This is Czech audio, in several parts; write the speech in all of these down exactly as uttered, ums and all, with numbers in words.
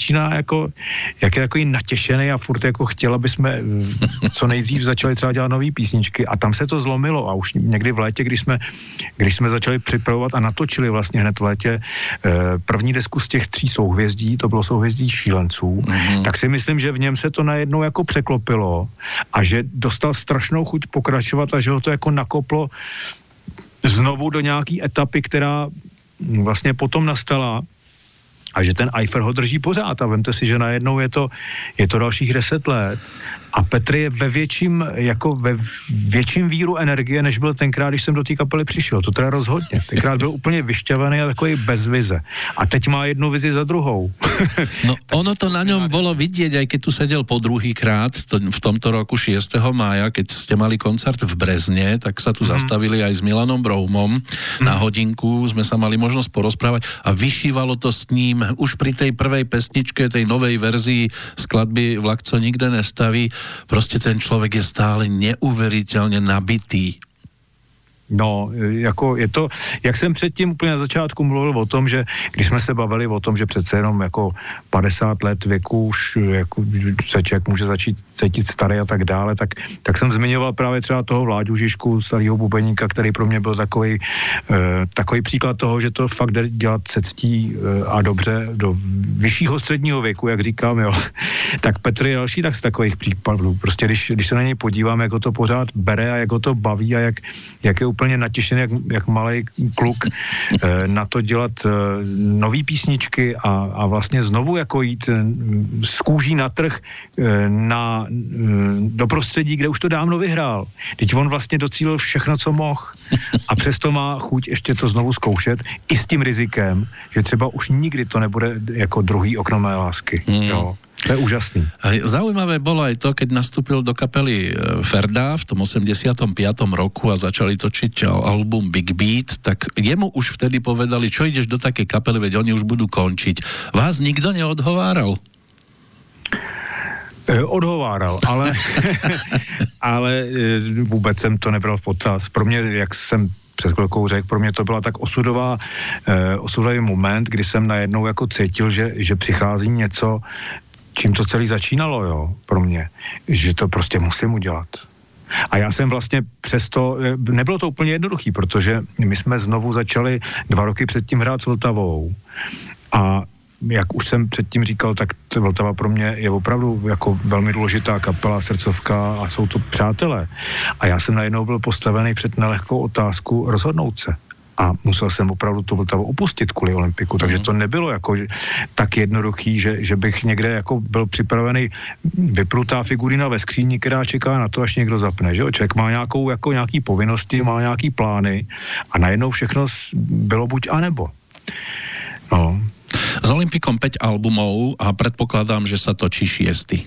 začíná jako, jak je takový natěšený a furt jako chtěl, aby jsme co nejdřív začali třeba dělat nový písničky a tam se to zlomilo a už někdy v létě, když jsme, když jsme začali připravovat a natočili vlastně hned v létě první desku z těch tří souhvězdí, to bylo souhvězdí šílenců, mm-hmm. tak si myslím, že v něm se to najednou jako překlopilo a že dostal strašnou chuť pokračovat a že ho to jako nakoplo znovu do nějaký etapy, která vlastně potom nastala a že ten Eifer ho drží pořád a vemte si, že najednou je to, je to dalších deset let a Petr je ve větším, jako ve větším víru energie, než byl tenkrát, když jsem do té kapely přišel. To teda rozhodně. Tenkrát byl úplně vyšťavený a takový bez vize. A teď má jednu vizi za druhou. No ono to na ňom bolo vidieť, aj keď tu sedel po druhý krát, to, v tomto roku šiesteho mája, keď ste mali koncert v Brezne, tak sa tu mm. zastavili aj s Milanom Broumom. Mm. Na hodinku sme sa mali možnosť porozprávať a vyšívalo to s ním už pri tej prvej pesničke, tej novej verzii skladby Vlak, co nikde nestaví. Prostě ten člověk je stále neuvěřitelně nabitý. No, jako je to, jak jsem předtím úplně na začátku mluvil o tom, že když jsme se bavili o tom, že přece jenom jako padesát let věku už jako se člověk může začít cítit starý a tak dále, tak, tak jsem zmiňoval právě třeba toho Vláďu Žižku, starýho bubeníka, který pro mě byl takový, eh, takový příklad toho, že to fakt jde dělat se ctí eh, a dobře do vyššího středního věku, jak říkám, jo. Tak Petr je další tak z takových případů. Prostě když, když se na něj podívám, jak ho to pořád bere a jak ho to baví a jak, jak je úplně natěšený, jak, jak malej kluk eh, na to dělat eh, nový písničky a, a vlastně znovu jako jít eh, z kůží na trh eh, na, eh, do prostředí, kde už to dávno vyhrál. Teď on vlastně docílil všechno, co mohl a přesto má chuť ještě to znovu zkoušet i s tím rizikem, že třeba už nikdy to nebude jako druhý okno mé lásky. Mm. Jo. To je úžasný. Zaujímavé bolo aj to, keď nastúpil do kapely Ferda v tom osemdesiatom piatom roku a začali točiť album Big Beat, tak jemu už vtedy povedali, čo ideš do takej kapely, veď oni už budú končiť. Vás nikto neodhováral? Odhováral, ale, ale vůbec jsem to nebral v potaz. Pro mě, jak jsem před chvilkou řekl, pro mě to byla tak osudová, eh, osudový moment, kdy jsem najednou jako cítil, že, že přichází něco, čím to celé začínalo, jo, pro mě, že to prostě musím udělat. A já jsem vlastně přesto, nebylo to úplně jednoduchý, protože my jsme znovu začali dva roky předtím hrát s Vltavou a jak už jsem předtím říkal, tak Vltava pro mě je opravdu jako velmi důležitá kapela, srdcovka a jsou to přátelé. A já jsem najednou byl postavený před nelehkou otázku rozhodnout se. A musel jsem opravdu tu Vltavu opustit kvůli Olympiku, takže to nebylo jako že, tak jednoduchý, že, že bych někde jako byl připravený vyplutá figurina ve skříni, která čeká na to, až někdo zapne, že jo? Člověk má nějakou, jako nějaký povinnosti, má nějaký plány a najednou všechno bylo buď a nebo. No. S Olympikom päť albumov a predpokladám, že sa točí šiesty.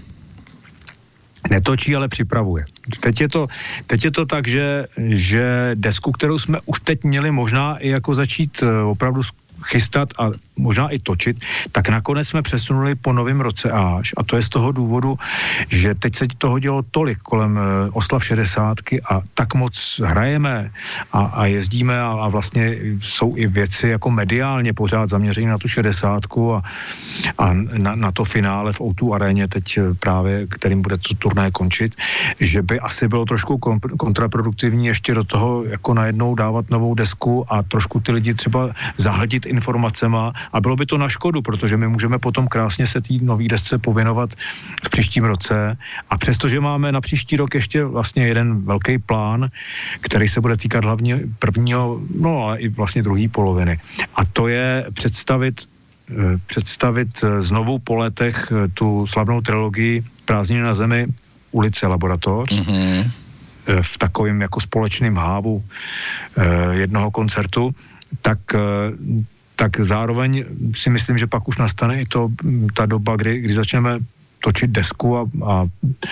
Netočí, ale připravuje. Teď je to, teď je to tak, že, že desku, kterou jsme už teď měli možná i jako začít opravdu chystat a možná i točit, tak nakonec jsme přesunuli po novém roce až. A to je z toho důvodu, že teď se toho dělo tolik kolem oslav šedesátky a tak moc hrajeme a, a jezdíme a, a vlastně jsou i věci jako mediálně pořád zaměřené na tu šedesátku a, a na, na to finále v ó dva aréně teď právě, kterým bude to turné končit, že by asi bylo trošku kontraproduktivní ještě do toho jako najednou dávat novou desku a trošku ty lidi třeba zahltit informacema a bylo by to na škodu, protože my můžeme potom krásně se té nový desce pověnovat v příštím roce a přestože máme na příští rok ještě vlastně jeden velký plán, který se bude týkat hlavně prvního, no ale i vlastně druhé poloviny. A to je představit představit znovu po letech tu slavnou trilogii Prázdniny na zemi, ulice Laboratoř, mm-hmm. v takovém jako společném hávu jednoho koncertu, tak tak zároveň si myslím, že pak už nastane i to, ta doba, kdy, kdy začneme točit desku a, a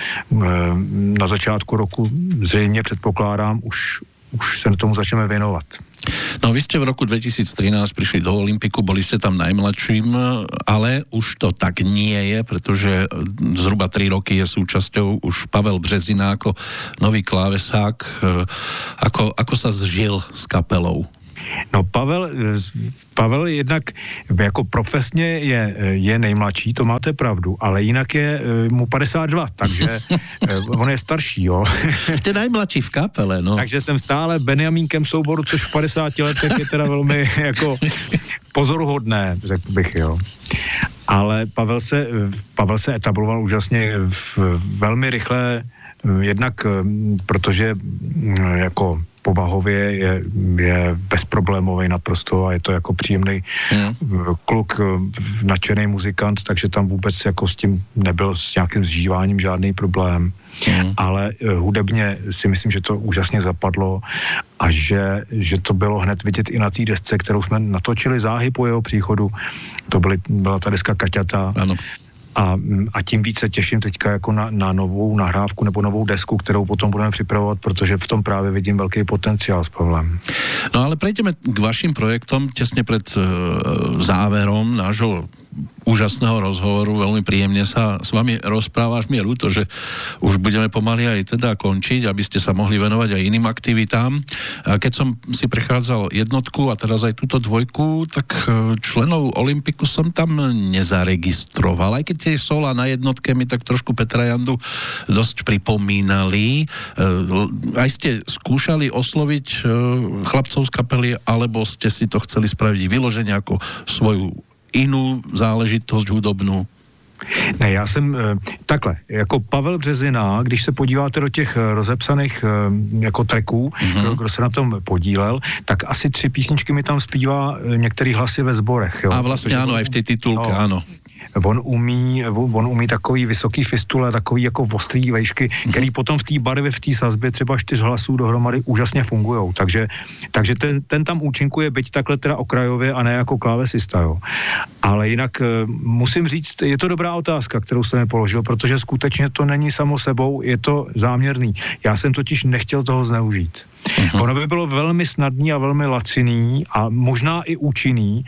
na začátku roku zřejmě předpokládám, už, už se tomu začneme věnovat. No vy ste v roku dvetisíctrinásť prišli do Olympiku, boli ste tam najmladším, ale už to tak nie je, pretože zhruba tri roky je súčasťou už Pavel Březina ako nový klávesák. Ako, ako sa zžil s kapelou? No Pavel, Pavel jednak jako profesně je, je nejmladší, to máte pravdu, ale jinak je mu padesát dva, takže on je starší, jo. Jste najmladší v kapele, no. Takže jsem stále Benjamínkem souboru, což v padesáti letech je teda velmi jako pozoruhodné, řekl bych, jo. Ale Pavel se, Pavel se etabloval úžasně velmi rychle, jednak protože jako povahově je, je bezproblémový naprosto a je to jako příjemný mm. kluk, nadšený muzikant, takže tam vůbec jako s tím nebyl s nějakým zžíváním žádný problém. Mm. Ale hudebně si myslím, že to úžasně zapadlo a že, že to bylo hned vidět i na té desce, kterou jsme natočili záhy po jeho příchodu. To byly, byla ta deska Kaťata. Ano. A, a tím více těším teďka jako na, na novou nahrávku nebo novou desku, kterou potom budeme připravovat, protože v tom právě vidím velký potenciál s Pavlem. No ale prejdeme k vašim projektom tesne pred uh, záverom nášho úžasného rozhovoru. Veľmi príjemne sa s vami rozprávaš. Mi je ľúto, že už budeme pomaly aj teda končiť, aby ste sa mohli venovať aj iným aktivitám. Keď som si prechádzal jednotku a teraz aj túto dvojku, tak členov Olympiku som tam nezaregistroval. Aj keď tie sola na jednotke mi tak trošku Petra Jandu dosť pripomínali. Aj ste skúšali osloviť chlapcov z kapely, alebo ste si to chceli spraviť vyloženie ako svoju inú záležitost hudobnou? Ne, já jsem takhle, jako Pavel Březina, když se podíváte do těch rozepsaných jako tracků, mm-hmm. kdo, kdo se na tom podílel, tak asi tři písničky mi tam zpívá některý hlasy ve sborech. Jo? A vlastně ano, aj v té titulke, no. Ano. On umí, on umí takový vysoký fistule, takový jako ostrý vejšky, mm-hmm. který potom v té barvě, v té sazbě třeba čtyř hlasů dohromady úžasně fungujou. Takže, takže ten, ten tam účinkuje, byť takhle teda okrajově a ne jako klávesista, jo. Ale jinak musím říct, je to dobrá otázka, kterou jste mi položil, protože skutečně to není samo sebou, je to záměrný. Já jsem totiž nechtěl toho zneužít. Mm-hmm. Ono by bylo velmi snadný a velmi laciný a možná i účinný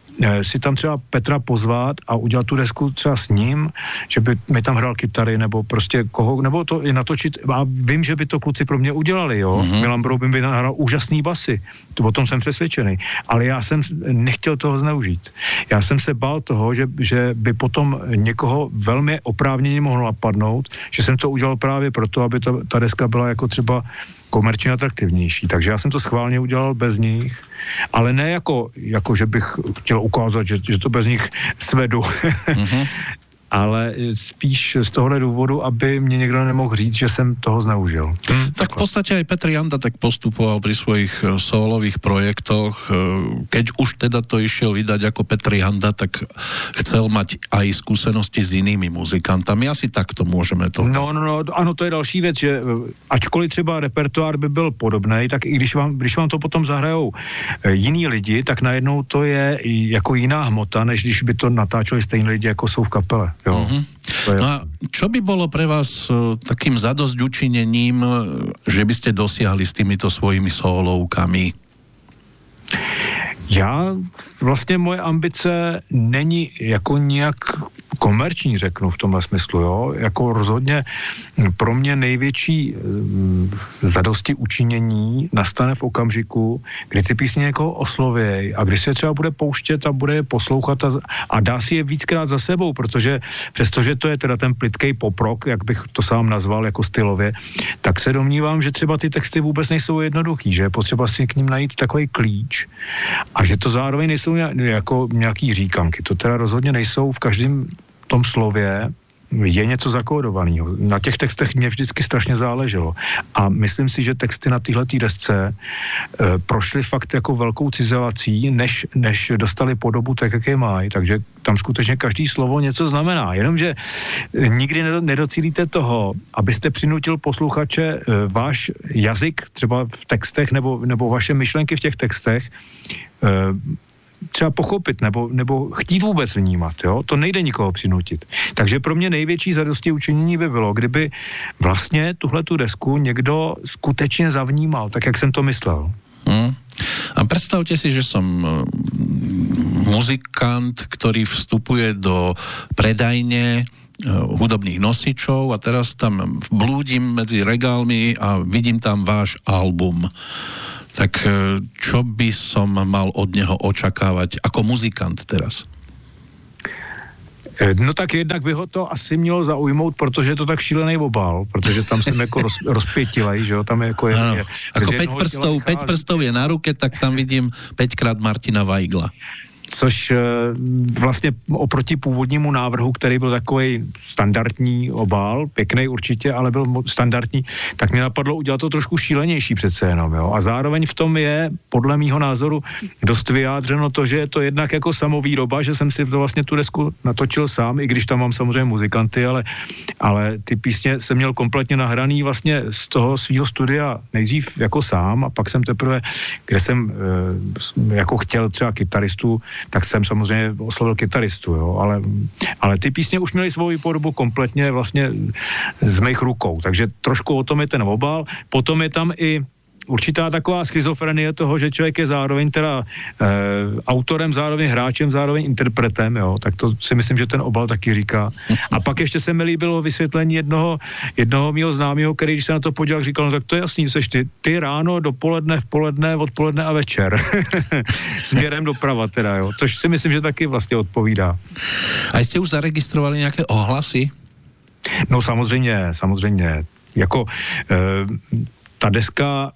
si tam třeba Petra pozvat a udělat tu desku třeba s ním, že by mi tam hrál kytary, nebo prostě koho, nebo to i natočit. A vím, že by to kluci pro mě udělali, jo. Mm-hmm. Milan Broubin by hrál úžasný basy, o tom jsem přesvědčený. Ale já jsem nechtěl toho zneužít. Já jsem se bál toho, že, že by potom někoho velmi oprávněně mohlo napadnout, že jsem to udělal právě proto, aby ta, ta deska byla jako třeba komerčně atraktivnější. Takže já jsem to schválně udělal bez nich, ale ne jako, jako že bych chtěl ukázat, že, že to bez nich svedu. Mm-hmm. Ale spíš z tohohle důvodu, aby mě někdo nemohl říct, že jsem toho zneužil. Hmm, tak v podstate aj Petr Janda tak postupoval pri svojich solových projektoch. Keď už teda to išiel vydať ako Petr Janda, tak chcel mať aj skúsenosti s inými muzikantami. Asi takto môžeme to... No, no, no, ano, to je další věc, že ačkoliv třeba repertoár by byl podobný, tak i když vám, když vám to potom zahrajou jiní lidi, tak najednou to je jako jiná hmota, než když by to natáčeli stejní lidi, jako jsou v kapele. Jo. Mm-hmm. No a čo by bolo pre vás uh, takým zadosťučinením, že by ste dosiahli s týmito svojimi solovkami? Já, vlastně moje ambice není jako nějak komerční, řeknu v tomhle smyslu, jo. Jako rozhodně pro mě největší zadosti učinění nastane v okamžiku, kdy ty písně někoho oslověj a když se třeba bude pouštět a bude je poslouchat a, a dá si je víckrát za sebou, protože přestože to je teda ten plytkej poprok, jak bych to sám nazval jako stylově, tak se domnívám, že třeba ty texty vůbec nejsou jednoduchý, že je potřeba si k ním najít takový klíč a že to zároveň nejsou jako nějaký říkanky. To teda rozhodně nejsou v každém tom slově je něco zakódovaného. Na těch textech mě vždycky strašně záleželo. A myslím si, že texty na téhletý desce e, prošly fakt jako velkou cizelací, než, než dostali podobu tak, jak je mají. Takže tam skutečně každý slovo něco znamená. Jenomže nikdy nedocílíte toho, abyste přinutil posluchače e, váš jazyk třeba v textech nebo, nebo vaše myšlenky v těch textech e, třeba pochopit nebo, nebo chtít vůbec vnímat, jo? To nejde nikoho přinutit. Takže pro mě největší zadosti učinění by bylo, kdyby vlastně tuhletu desku někdo skutečně zavnímal, tak jak jsem to myslel. Hmm. A predstavte si, že som muzikant, ktorý vstupuje do predajne hudobných nosičov a teraz tam blúdim medzi regálmi a vidím tam váš album. Tak čo by som mal od neho očakávať ako muzikant teraz? No tak jednak by ho to asi mělo zaujmout, protože je to tak šílený obal, protože tam jsem jako roz, rozpětilej, že jo, tam je jako... Je, ano, je, ako päť prstov, päť prstov je na ruke, tak tam vidím päťkrát Martina Weigla. Což vlastně oproti původnímu návrhu, který byl takovej standardní obal, pěkný určitě, ale byl standardní, tak mě napadlo udělat to trošku šílenější přece jenom, jo. A zároveň v tom je, podle mýho názoru, dost vyjádřeno to, že je to jednak jako samovýroba, že jsem si to vlastně tu desku natočil sám, i když tam mám samozřejmě muzikanty, ale, ale ty písně jsem měl kompletně nahraný vlastně z toho svýho studia nejdřív jako sám a pak jsem teprve, kde jsem e, jako chtěl třeba kytaristu, tak jsem samozřejmě oslovil kytaristu, jo, ale, ale ty písně už měly svou podobu kompletně vlastně z mých rukou, takže trošku o tom je ten obal, potom je tam i určitá taková schizofrenie toho, že člověk je zároveň teda e, autorem, zároveň hráčem, zároveň interpretem, jo, tak to si myslím, že ten obal taky říká. A pak ještě se mi líbilo vysvětlení jednoho, jednoho mýho známého, který, když se na to podíval, říkal, no tak to je jasný, seš ty, ty ráno, dopoledne, v poledne, odpoledne a večer. Směrem doprava teda, jo, což si myslím, že taky vlastně odpovídá. A jste už zaregistrovali nějaké ohlasy? No samozřejmě, samozřejmě. Jako e, ta deska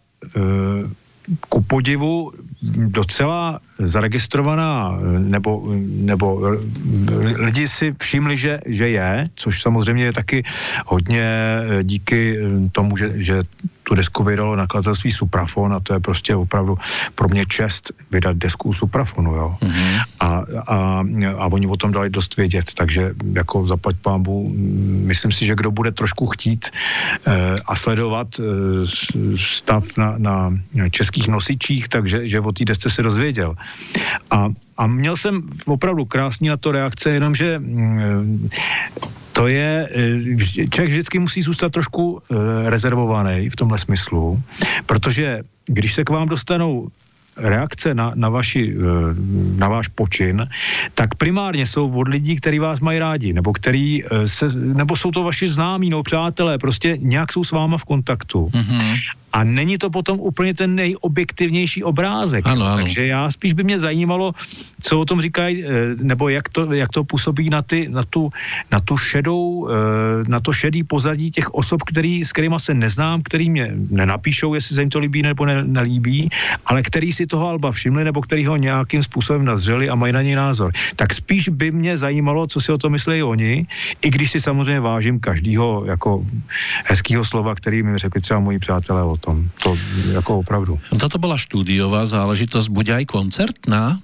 ku podivu docela zaregistrovaná, nebo, nebo lidi si všimli, že, že je, což samozřejmě je taky hodně díky tomu, že, že tu desku vydalo nakladatelství Suprafon a to je prostě opravdu pro mě čest vydat desku Suprafonu, jo. Mm-hmm. A, a, a oni o tom dali dost vědět, takže jako zaplať pánbu, myslím si, že kdo bude trošku chtít eh, a sledovat eh, stav na, na českých nosičích, takže že o té desce se dozvěděl. A, a měl jsem opravdu krásný na to reakce, jenomže mm, to je, člověk vždycky musí zůstat trošku e, rezervovaný v tomhle smyslu, protože když se k vám dostanou reakce na, na, vaši, na váš počin, tak primárně jsou od lidí, kteří vás mají rádi, nebo který se, nebo jsou to vaši známí, no přátelé, prostě nějak jsou s váma v kontaktu. Mm-hmm. A není to potom úplně ten nejobjektivnější obrázek. Ano, ano. Takže já spíš by mě zajímalo, co o tom říkají, nebo jak to, jak to působí na, ty, na, tu, na tu šedou, na to šedý pozadí těch osob, který, s kterýma se neznám, který mě nenapíšou, jestli se jim to líbí nebo ne, nelíbí, ale který si toho alba všimli, nebo který ho nějakým způsobem nazřeli a mají na něj názor. Tak spíš by mě zajímalo, co si o tom myslejí oni, i když si samozřejmě vážím každýho jako hezkýho slova, který mi řekli třeba moji přátelé o tom. To jako opravdu. Toto bola štúdiová záležitosť, bude aj koncertná?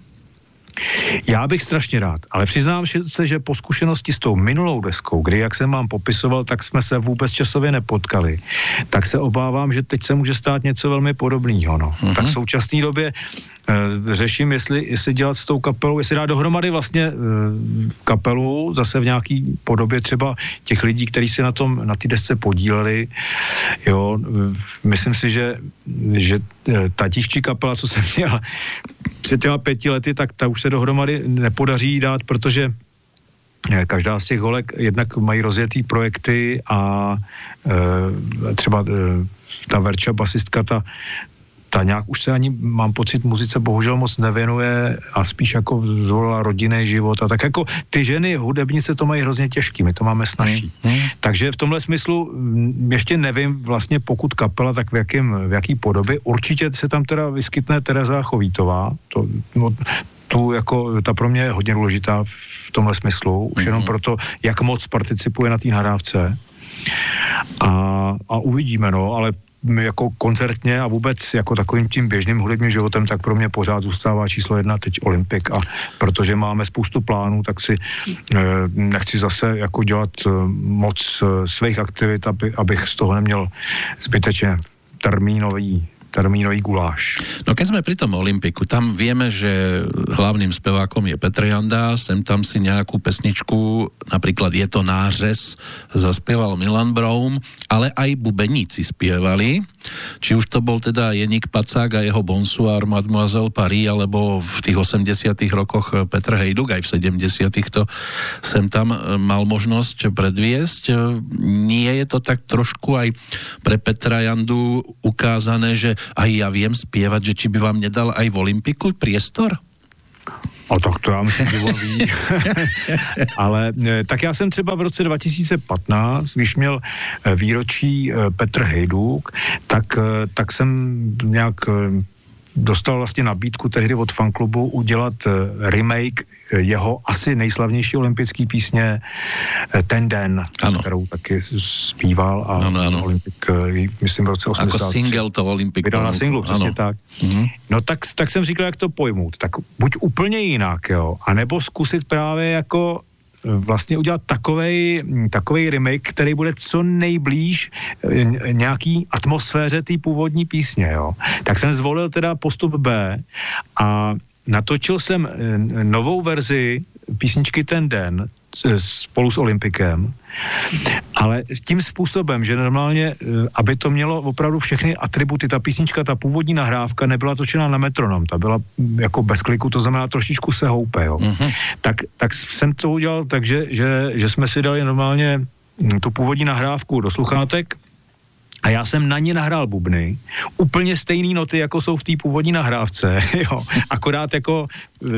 Já bych strašně rád, ale přiznám se, že po zkušenosti s tou minulou deskou, kdy, jak jsem vám popisoval, tak jsme se vůbec časově nepotkali, tak se obávám, že teď se může stát něco velmi podobného. No. Uh-huh. Tak v současné době e, řeším, jestli, jestli dělat s tou kapelou, jestli dát dohromady vlastně e, kapelu, zase v nějaký podobě třeba těch lidí, kteří se na tom, na té desce podíleli. Jo, e, myslím si, že, že e, ta dívčí kapela, co jsem měl před těma pěti lety, tak ta už se dohromady nepodaří dát, protože každá z těch holek jednak mají rozjetý projekty a e, třeba e, ta Verča, basistka, ta, ta nějak už se ani, mám pocit, muzice bohužel moc nevěnuje a spíš jako zvolila rodinný život a tak jako ty ženy hudebnice to mají hrozně těžký, my to máme snažší. Mm, mm. Takže v tomhle smyslu ještě nevím vlastně pokud kapela, tak v, jakým, v jaký podobě. Určitě se tam teda vyskytne Tereza Chovítová, to, no, tu jako, ta pro mě je hodně důležitá v tomhle smyslu, už mm. jenom proto, jak moc participuje na té nahrávce. A, a uvidíme, no, ale jako koncertně a vůbec jako takovým tím běžným hudebním životem, tak pro mě pořád zůstává číslo jedna teď Olympik a protože máme spoustu plánů, tak si e, nechci zase jako dělat e, moc e, svých aktivit, aby, abych z toho neměl zbytečně termínový termínový guláš. No keď sme pri tom Olympiku, tam vieme, že hlavným spevákom je Petr Janda, sem tam si nejakú pesničku, napríklad Je to nářez, zaspieval Milan Broum, ale aj bubeníci spievali. Či už to bol teda Jeník Pacák a jeho Bonsoir Mademoiselle Paris, alebo v tých osemdesiatych rokoch Petr Hejduk, aj v sedemdesiatych to sem tam mal možnosť predviesť. Nie je to tak trošku aj pre Petra Jandu ukázané, že aj ja viem spievať, že či by vám nedal aj v Olympiku priestor? A tak to já myslím, že on ví. Ale tak já jsem třeba v roce dva tisíce patnáct, když měl výročí Petr Hejduk, tak, tak jsem nějak dostal vlastně nabídku tehdy od fanklubu udělat remake jeho asi nejslavnější olympijské písně Ten den, ano. Kterou taky zpíval a ano, ano. Olympik, myslím v roce osmdesát tři. Ako single to Olympik. Vydal na singlu, přesně ano. Tak. Mhm. No tak, tak jsem říkal, jak to pojmout. Tak buď úplně jinak, jo, anebo zkusit právě jako vlastně udělat takovej, takovej remake, který bude co nejblíž nějaký atmosféře té původní písně, jo. Tak jsem zvolil teda postup B a natočil jsem novou verzi písničky Ten den spolu s Olympikem, ale tím způsobem, že normálně, aby to mělo opravdu všechny atributy, ta písnička, ta původní nahrávka nebyla točena na metronom, ta byla jako bez kliku, to znamená trošičku se houpe, jo. Mm-hmm. Tak, tak jsem to udělal tak, že, že, že jsme si dali normálně tu původní nahrávku do sluchátek a já jsem na ně nahrál bubny, úplně stejný noty, jako jsou v té původní nahrávce, jo, akorát jako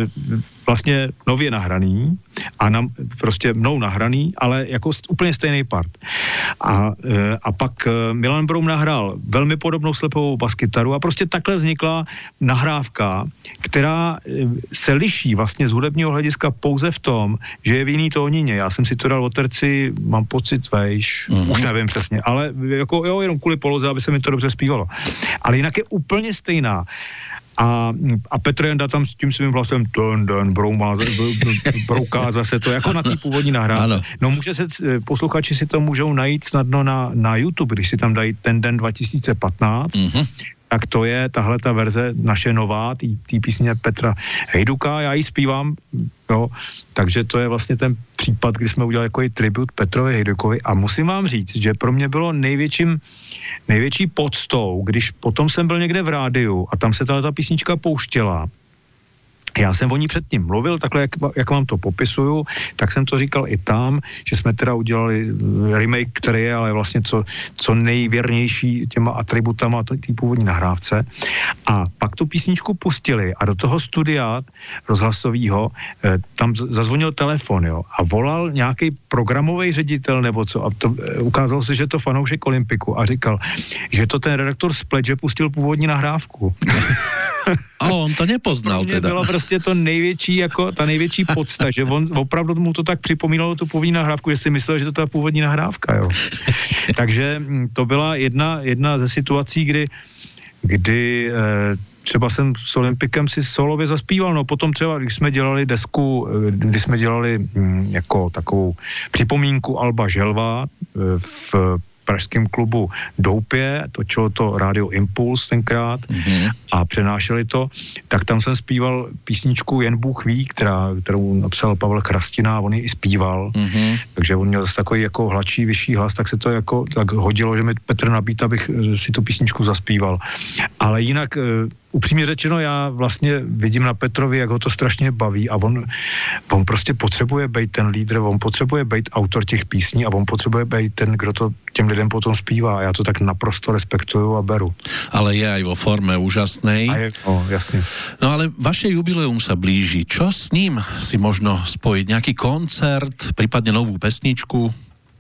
vlastně nově nahraný a na, prostě mnou nahraný, ale jako úplně stejný part. A, a pak Milan Broum nahrál velmi podobnou slepovou baskytaru a prostě takhle vznikla nahrávka, která se liší vlastně z hudebního hlediska pouze v tom, že je v jiný tónině. Já jsem si to dal o terci, mám pocit vejš, mm-hmm. už nevím přesně, ale jako jo, jenom kvůli poloze, aby se mi to dobře zpívalo. Ale jinak je úplně stejná. A, a Petr Janda tam s tím svým hlasem ten den broumá, brouká zase to, jako na té původní nahrávce. No může se, posluchači si to můžou najít snadno na, na YouTube, když si tam dají Ten den dva tisíce patnáct, mm-hmm. tak to je tahle ta verze naše nová, té písně Petra Hejduka, já ji zpívám, jo, takže to je vlastně ten případ, kdy jsme udělali jako i tribut Petrovi Hejdukovi a musím vám říct, že pro mě bylo největším největší poctou, když potom jsem byl někde v rádiu a tam se ta písnička pouštěla. Já jsem o ní předtím mluvil, takhle, jak, jak vám to popisuju, tak jsem to říkal i tam, že jsme teda udělali remake, který je ale vlastně co, co nejvěrnější těma atributama té původní nahrávce. A pak tu písničku pustili a do toho studia rozhlasového eh, tam zazvonil telefon, jo, a volal nějaký programový ředitel nebo co a to, eh, ukázalo se, že to fanoušek Olympiku a říkal, že to ten redaktor splet, že pustil původní nahrávku. A on to nepoznal teda. Bylo prostě to největší, jako ta největší podsta, že on opravdu mu to tak připomínalo tu původní nahrávku, že si myslel, že to ta původní nahrávka, jo. Takže to byla jedna, jedna ze situací, kdy, kdy eh, třeba jsem s Olympikem si solově zaspíval, no potom třeba, když jsme dělali desku, když jsme dělali hm, jako takovou připomínku Alba Želva eh, v pražském klubu Doupě, točilo to Rádio Impuls tenkrát mm-hmm. a přenášeli to, tak tam jsem zpíval písničku Jen Bůh ví, která, kterou napsal Pavel Krastina a on ji i zpíval, mm-hmm. takže on měl zase takový jako hladší, vyšší hlas, tak se to jako tak hodilo, že mi Petr nabít, abych si tu písničku zaspíval. Ale jinak upřímně řečeno, já vlastně vidím na Petrovi, jak ho to strašně baví a on, on prostě potřebuje být ten lídr, on potřebuje být autor těch písní a on potřebuje být ten, kdo to těm lidem potom zpívá a já to tak naprosto respektuju a beru. Ale je aj vo forme úžasnej. A je, no, jasne. No ale vaše jubileum sa blíži. Čo s ním si možno spojiť? Nejaký koncert, prípadne novú pesničku?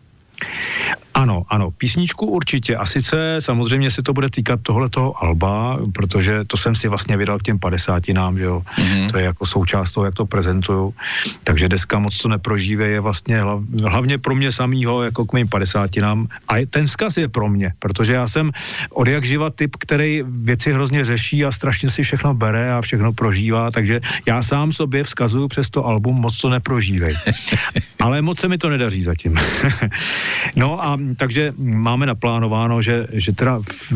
Ano, ano, písničku určitě a sice samozřejmě se to bude týkat tohletoho alba, protože to jsem si vlastně vydal k těm padesátinám, že jo, mm-hmm. to je jako součást toho, jak to prezentuju, takže deska moc to neprožívá, je vlastně hlav, hlavně pro mě samýho, jako k mým padesátinám a ten vzkaz je pro mě, protože já jsem od jak živa typ, který věci hrozně řeší a strašně si všechno bere a všechno prožívá, takže já sám sobě vzkazuju přes to album moc to neprožívej, ale moc se mi to nedaří zatím. No a takže máme naplánováno, že, že teda v,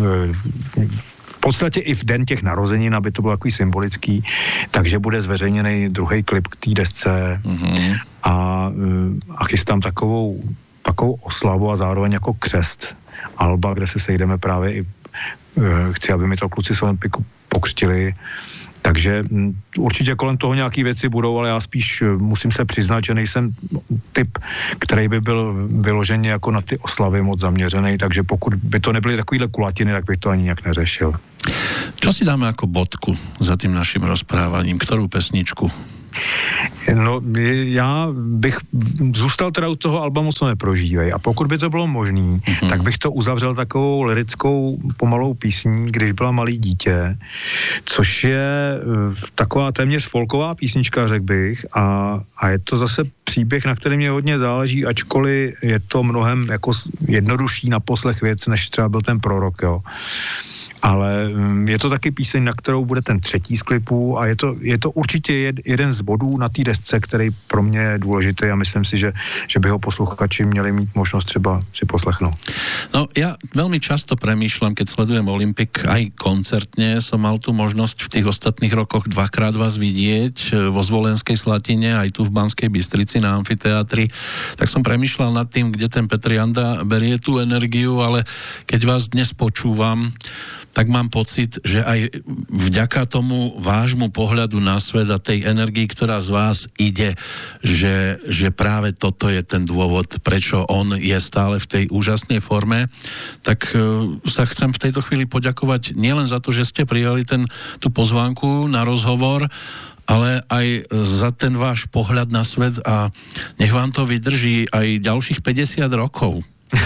v podstatě i v den těch narozenin, aby to bylo takový symbolický, takže bude zveřejněný druhý klip k té desce mm-hmm. a, a chystám takovou, takovou oslavu a zároveň jako křest alba, kde se sejdeme právě i, chci, aby mi to kluci z Olympiku pokřtili Takže určitě kolem toho nějaké věci budou, ale já spíš musím se přiznat, že nejsem typ, který by byl vyloženě jako na ty oslavy moc zaměřený, takže pokud by to nebyly takovýhle kulatiny, tak bych to ani nějak neřešil. Čo si dáme ako bodku za tým našim rozprávaním? Ktorú pesničku? No, já bych zůstal teda u toho alba Moc to neprožívej a pokud by to bylo možný, mm-hmm. tak bych to uzavřel takovou lyrickou pomalou písní, Když byla malý dítě, což je taková téměř folková písnička, řekl bych, a, a je to zase příběh, na který mě hodně záleží, ačkoliv je to mnohem jako jednodušší na poslech věc, než třeba byl ten Prorok, jo. Ale je to taky píseň, na kterou bude ten třetí z klipů a je to, je to určitě jed, jeden z bodů na té desce, který pro mě je důležitý a myslím si, že, že by ho posluchači měli mít možnost třeba si poslechnout. No ja veľmi často premýšľam, keď sledujem Olympik, aj koncertne som mal tu možnosť v tých ostatných rokoch dvakrát vás vidieť vo Zvolenskej Slatine, aj tu v Banskej Bystrici na amfiteátri, tak som premýšľal nad tým, kde ten Petr Janda berie tú energiu, ale keď vás dnes počúvam, tak mám pocit, že aj vďaka tomu vášmu pohľadu na svet a tej energii, ktorá z vás ide, že, že práve toto je ten dôvod, prečo on je stále v tej úžasnej forme, tak sa chcem v tejto chvíli poďakovať nielen za to, že ste prijali ten, tú pozvánku na rozhovor, ale aj za ten váš pohľad na svet a nech vám to vydrží aj ďalších päťdesiat rokov.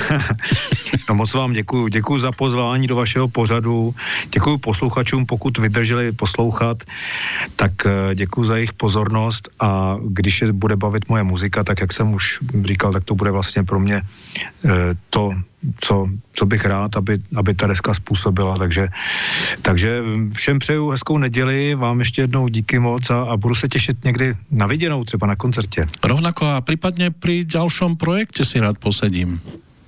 No moc vám děkuju. Děkuju za pozvání do vašeho pořadu. Děkuju posluchačům, pokud vydrželi poslouchat, tak děkuju za jejich pozornost a když je bude bavit moje muzika, tak jak jsem už říkal, tak to bude vlastně pro mě to, co, co bych rád, aby, aby ta deska způsobila. Takže, takže všem přeju hezkou neděli, vám ještě jednou díky moc a, a budu se těšit někdy na viděnou, třeba na koncertě. Rovnako a prípadne pri ďalšom projekte si rád posedím.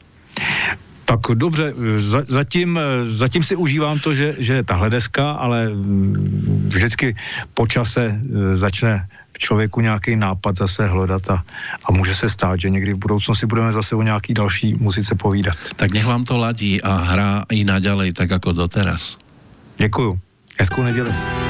Tak dobře, zatím, zatím si užívám to, že, že je tahle deska, ale vždycky po čase začne v člověku nějaký nápad zase hledat a, a může se stát, že někdy v budoucnosti budeme zase o nějaký další muzice povídat. Tak nech vám to ladí a hrá i naďalej, tak ako doteraz. Děkuju. Hezkou neděli.